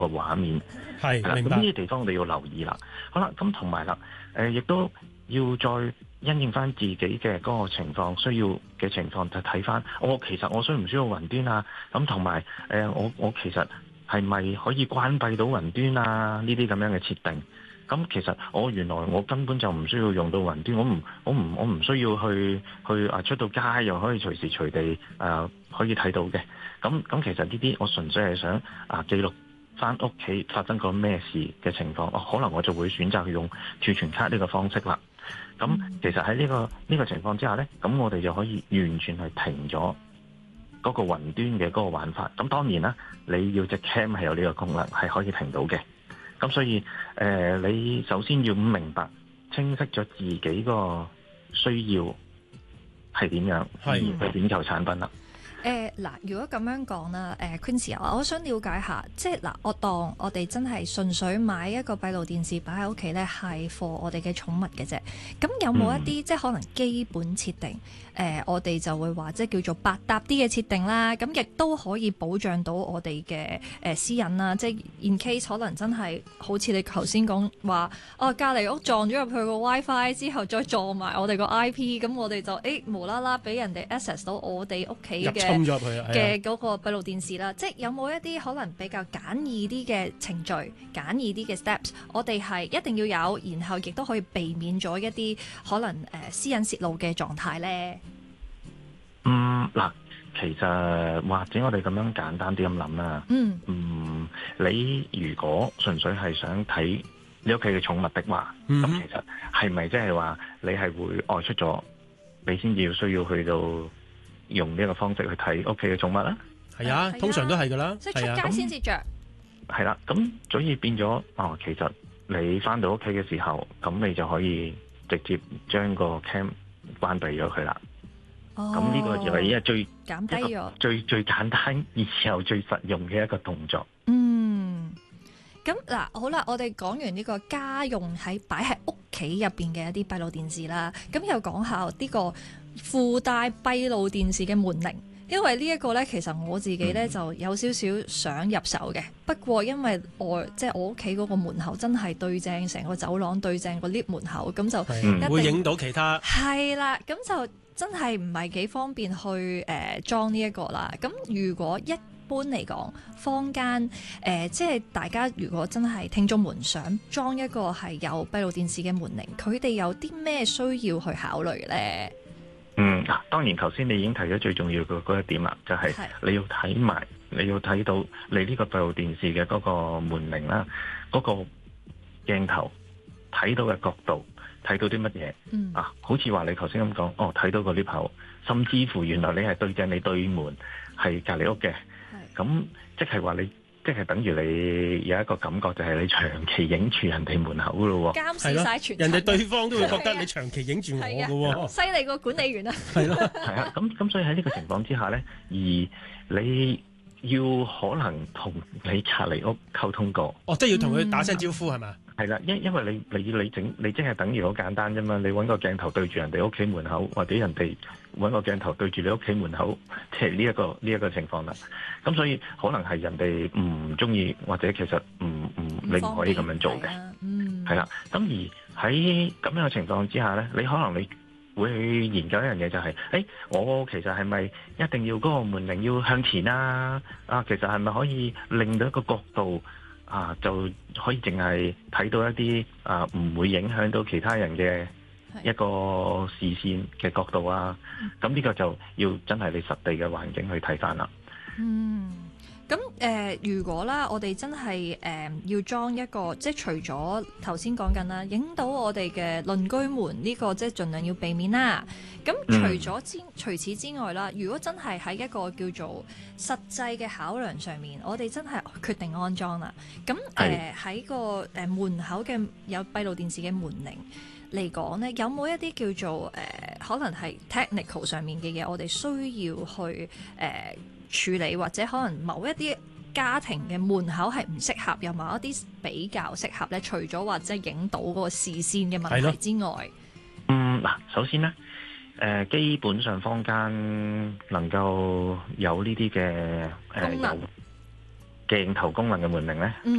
個畫面。 係啦， 明白。 咁呢啲地方你要留意啦。好啦，咁同埋啦，亦都要再因應翻自己嘅嗰個情況，需要嘅情況就睇翻，其實我需唔需要雲端啊？咁同埋我其實係咪可以關閉到雲端啊？呢啲咁樣嘅設定。咁其實原來我根本就唔需要用到雲端，我唔需要去出到街又可以隨時隨地可以睇到嘅。咁其實呢啲我純粹係想記錄翻屋企發生過咩事嘅情況，可能我就會選擇用儲存卡呢個方式啦。咁其實喺呢個情況之下呢，咁我哋就可以完全係停咗嗰個雲端嘅嗰個玩法。咁當然啦，你要隻 cam 係有呢個功能係可以停到嘅。咁所以你首先要明白清晰咗自己個需要係點樣，而去選購產品啦。 嗱，如果咁樣講啦，Quincy 啊，我想了解下，即係嗱，我當我哋真係純粹買一個閉路電視擺喺屋企咧，係 for 我哋嘅寵物嘅啫。咁有冇一啲即係可能基本設定？我哋就會話即係叫做百搭啲嘅設定啦。咁亦都可以保障到我哋嘅私隱啦。即係 in case 可能真係好似你頭先講話，隔離屋撞咗入去個 WiFi 之後，再撞埋我哋個 IP，咁我哋就無啦啦俾人哋 access 到我哋屋企嘅嗰個閉路電視啦。即係有冇一啲可能比較簡易啲嘅程序、簡易啲嘅 steps，我哋係一定要有，然後亦都可以避免咗一啲可能私隱泄露嘅狀態咧？ 嗱，其實或者我哋咁樣簡單啲咁諗啦。你如果純粹係想睇你屋企嘅寵物的話，咁其實係咪即係話你係會外出咗，你先至需要去到用呢個方式去睇屋企嘅寵物啦？ 係啊，通常都係噶啦。 即係出街先至着。 係啦，咁所以變咗其實你翻到屋企嘅時候，咁你就可以直接將個 cam 關閉咗佢啦。咁呢個就係最減低咗最簡單而又最實用嘅一個動作。 咁嗱，好啦，我哋講完呢個家用擺喺屋企入邊嘅一啲閉路電視啦，咁又講下呢個附帶閉路電視嘅門鈴，因為呢一個呢，其實我自己呢就有少少想入手嘅，不過因為即係我屋企嗰個門口真係對正成個走廊，對正個 lift 門口，咁就一定會影到其他。係啦，咁就真係唔係幾方便去裝呢一個啦。咁如果一般嚟講，坊間即係大家如果真係聽眾們想裝一個係有閉路電視嘅門鈴，佢哋有啲咩需要去考慮呢？ 當然頭先你已經提咗最重要嘅嗰一點啦，就係你要睇到你呢個閉路電視嘅嗰個門鈴啦，嗰個鏡頭睇到嘅角度，睇到啲乜嘢好似話你頭先咁講，睇到個 lift 口，甚至乎原來你係對正你對門係隔離屋嘅，咁即係話你即係等於你有一個感覺，就係你長期影住人哋門口咯喎， 監視晒全人哋對方都會覺得你長期影住我嘅喎， 犀利過管理員啊！ 係咯，係啊，咁所以喺呢個情況之下呢，而你要可能同你隔離屋溝通過， 即係要同佢打聲招呼係咪？ 係啦，因為你即係等於好簡單啫嘛，你揾個鏡頭對住人哋屋企門口，或者人哋揾個鏡頭對住你屋企門口，即係呢一個情況啦。咁所以可能係人哋唔中意，或者其實你唔可以咁樣做嘅。係啦，咁而喺咁樣嘅情況之下呢，你可能你會研究一樣嘢，就係我其實係咪一定要嗰個門鈴要向前啊？其實係咪可以令到一個角度就可以淨係睇到一啲唔會影響到其他人嘅一個視線嘅角度啊？咁呢個就要真係你實地嘅環境去睇翻啦。 咁如果啦，我哋真係要裝一個，即係除咗頭先講緊啦，影到我哋嘅鄰居們呢個，即係盡量要避免啦。咁除此之外啦，如果真係喺一個叫做實際嘅考量上面，我哋真係決定安裝啦。咁喺個門口嘅有閉路電視嘅門鈴嚟講呢，有冇一啲叫做可能係 technical 上面嘅嘢，我哋需要去處理，或者可能某一啲家庭嘅門口係唔適合，有某一啲比較適合咧？除咗或者影到嗰個視線嘅問題之外， 首先呢，基本上坊間能夠有呢啲嘅鏡頭功能嘅門鈴呢？